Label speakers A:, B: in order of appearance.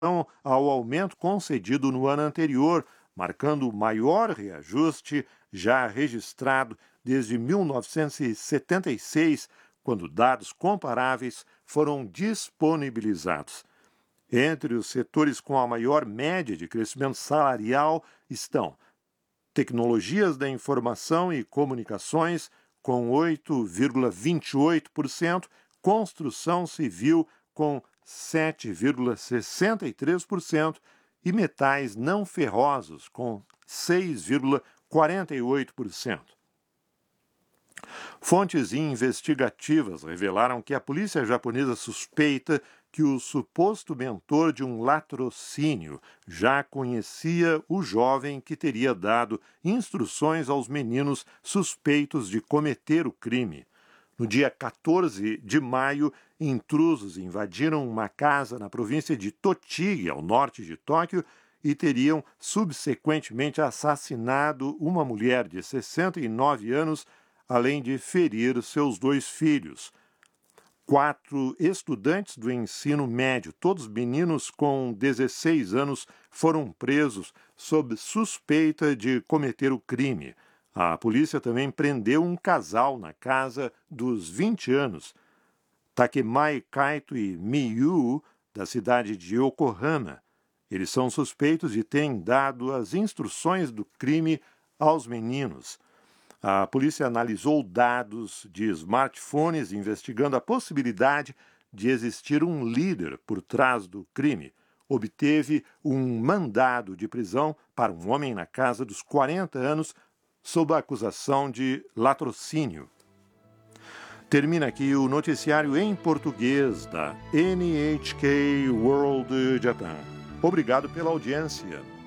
A: ao aumento concedido no ano anterior, marcando o maior reajuste já registrado desde 1976, quando dados comparáveis foram disponibilizados. Entre os setores com a maior média de crescimento salarial estão tecnologias da informação e comunicações, com 8,28%, construção civil, com 7,63% e metais não ferrosos, com 6,48%. Fontes investigativas revelaram que a polícia japonesa suspeita que o suposto mentor de um latrocínio já conhecia o jovem que teria dado instruções aos meninos suspeitos de cometer o crime. No dia 14 de maio, intrusos invadiram uma casa na província de Tochigi, ao norte de Tóquio, e teriam subsequentemente assassinado uma mulher de 69 anos, além de ferir seus 2 filhos. 4 estudantes do ensino médio, todos meninos com 16 anos, foram presos sob suspeita de cometer o crime. A polícia também prendeu um casal na casa dos 20 anos, Takemai Kaito e Miyu, da cidade de Yokohama. Eles são suspeitos de terem dado as instruções do crime aos meninos. A polícia analisou dados de smartphones, investigando a possibilidade de existir um líder por trás do crime. Obteve um mandado de prisão para um homem na casa dos 40 anos, sob a acusação de latrocínio. Termina aqui o noticiário em português da NHK World Japan. Obrigado pela audiência.